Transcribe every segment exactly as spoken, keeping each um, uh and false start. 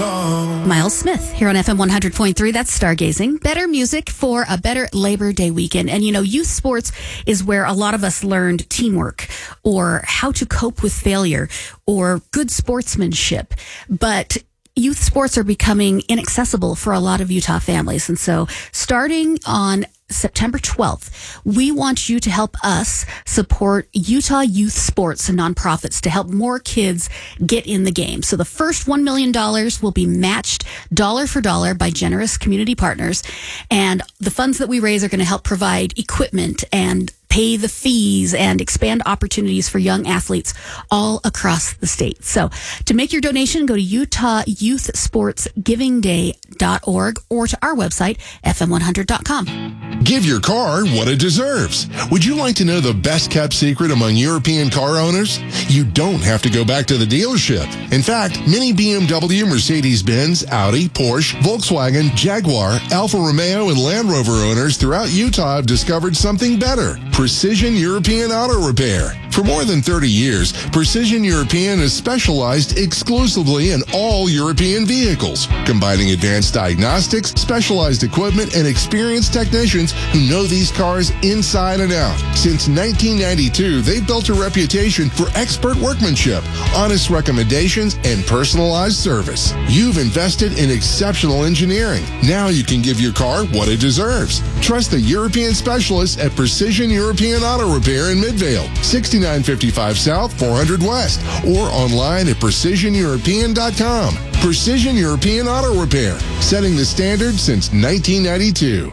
alone. Miles Smith here on F M one hundred point three. That's Stargazing. Better music for a better Labor Day weekend. And, you know, youth sports is where a lot of us learned teamwork or how to cope with failure or good sportsmanship. But youth sports are becoming inaccessible for a lot of Utah families. And so starting on September twelfth, we want you to help us support Utah youth sports and nonprofits to help more kids get in the game. So the first one million dollars will be matched dollar for dollar by generous community partners. And the funds that we raise are going to help provide equipment and pay the fees and expand opportunities for young athletes all across the state. So to make your donation, go to utah youth sports giving day dot org or to our website, f m one hundred dot com. Give your car what it deserves. Would you like to know the best kept secret among European car owners? You don't have to go back to the dealership. In fact, many B M W, Mercedes-Benz, Audi, Porsche, Volkswagen, Jaguar, Alfa Romeo, and Land Rover owners throughout Utah have discovered something better: Precision European Auto Repair. For more than thirty years, Precision European has specialized exclusively in all European vehicles, combining advanced diagnostics, specialized equipment, and experienced technicians who know these cars inside and out. Since nineteen ninety-two, they've built a reputation for expert workmanship, honest recommendations, and personalized service. You've invested in exceptional engineering. Now you can give your car what it deserves. Trust the European specialists at Precision European Auto Repair in Midvale, sixty-nine fifty-five South, four hundred West, or online at precision european dot com. Precision European Auto Repair, setting the standard since nineteen ninety-two.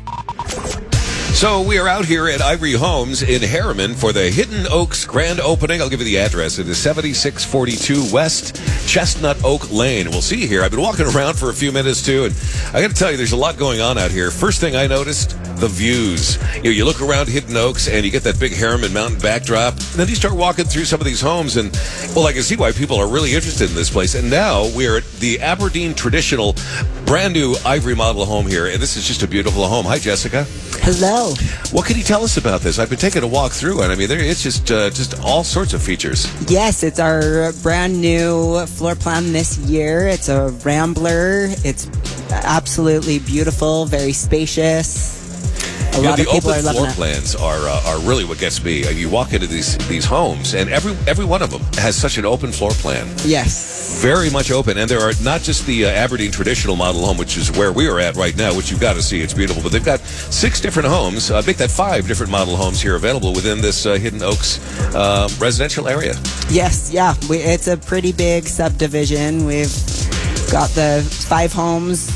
So we are out here at Ivory Homes in Harriman for the Hidden Oaks grand opening. I'll give you the address. It is seventy-six forty-two West Chestnut Oak Lane. We'll see you here. I've been walking around for a few minutes, too, and I got to tell you, there's a lot going on out here. First thing I noticed, the views. You know, you look around Hidden Oaks, and you get that big Harriman Mountain backdrop. And then you start walking through some of these homes, and, well, I can see why people are really interested in this place. And now we're at the Aberdeen Traditional brand new Ivory model home here, and this is just a beautiful home. Hi, Jessica. Hello. What can you tell us about this? I've been taking a walk through, and I mean, there, it's just uh, just all sorts of features. Yes, it's our brand new floor plan this year. It's a Rambler. It's absolutely beautiful, very spacious. A You know, lot the of people open are loving floor it. plans are uh, are really what gets me. Uh, You walk into these these homes, and every every one of them has such an open floor plan. Yes. Very much open, and there are not just the uh, Aberdeen Traditional model home, which is where we are at right now, which you've got to see. It's beautiful, but they've got six different homes. Uh, make that five different model homes here available within this uh, Hidden Oaks uh, residential area. Yes, yeah. We, it's a pretty big subdivision. We've got the five homes.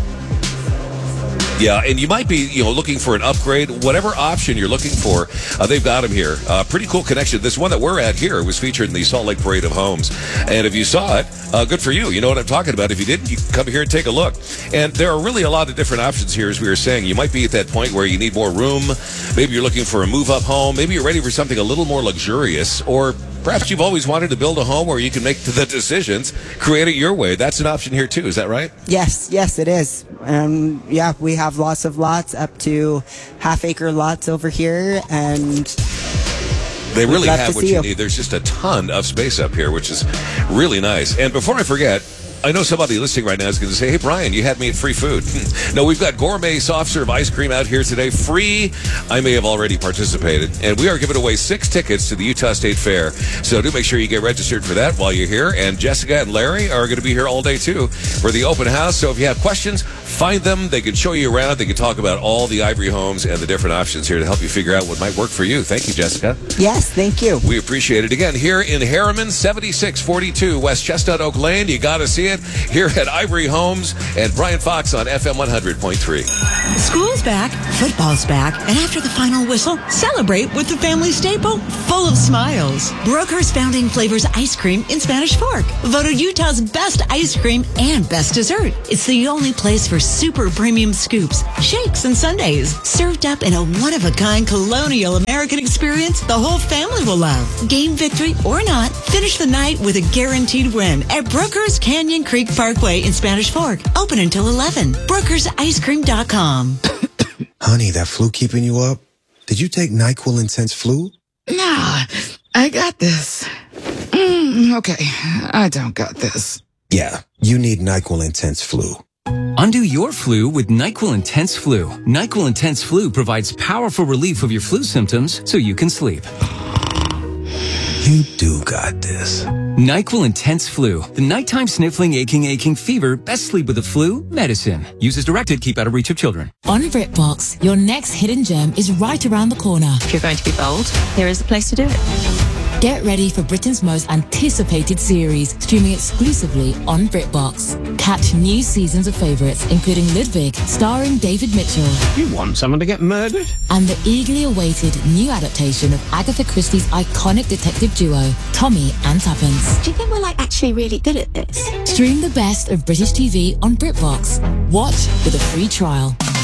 Yeah, and you might be, you know, looking for an upgrade, whatever option you're looking for, uh, they've got them here. Uh, pretty cool connection. This one that we're at here was featured in the Salt Lake Parade of Homes. And if you saw it, uh, good for you. You know what I'm talking about. If you didn't, you can come here and take a look. And there are really a lot of different options here, as we were saying. You might be at that point where you need more room. Maybe you're looking for a move-up home. Maybe you're ready for something a little more luxurious. Or perhaps you've always wanted to build a home where you can make the decisions, create it your way. That's an option here, too. Is that right? Yes, yes, it is. And yeah, we have lots of lots, up to half acre lots over here, and they really love have to what see you you. need. There's just a ton of space up here, which is really nice. And before I forget, I know somebody listening right now is going to say, hey, Brian, you had me at free food. No, we've got gourmet soft serve ice cream out here today, free. I may have already participated. And we are giving away six tickets to the Utah State Fair. So do make sure you get registered for that while you're here. And Jessica and Larry are going to be here all day, too, for the open house. So if you have questions, find them. They can show you around. They can talk about all the Ivory homes and the different options here to help you figure out what might work for you. Thank you, Jessica. yes, thank you. We appreciate it. Again, here in Harriman, seventy-six forty-two West Chestnut Oak Lane. You got to see it here at Ivory Homes, and Brian Fox on F M one hundred point three. School's back, football's back, and after the final whistle, celebrate with the family staple full of smiles. Brooker's Founding Flavors Ice Cream in Spanish Fork, voted Utah's best ice cream and best dessert. It's the only place for super premium scoops, shakes, and sundaes, served up in a one-of-a-kind colonial American experience the whole family will love. Game victory or not, finish the night with a guaranteed win at Brooker's Canyon Creek Parkway in Spanish Fork. Open until eleven. Brooker's Ice Cream dot com. Honey, that flu keeping you up? Did you take NyQuil Intense Flu? Nah, I got this. Mm, okay, I don't got this. Yeah, You need NyQuil Intense Flu. Undo your flu with NyQuil Intense Flu. NyQuil Intense Flu provides powerful relief of your flu symptoms so you can sleep. You do got this. NyQuil Intense Flu. The nighttime sniffling, aching, aching fever. Best sleep with the flu medicine. Use as directed. Keep out of reach of children. On BritBox, your next hidden gem is right around the corner. If you're going to be bold, here is the place to do it. Get ready for Britain's most anticipated series, streaming exclusively on BritBox. Catch new seasons of favourites, including Ludwig, starring David Mitchell. You want someone to get murdered? And the eagerly awaited new adaptation of Agatha Christie's iconic detective duo, Tommy and Tuppence. Do you think we're like actually really good at this? Stream the best of British T V on BritBox. Watch with a free trial.